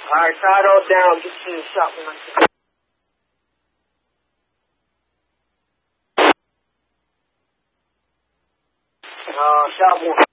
Alright, tie it all down. Get to the shop when I can. Shop one.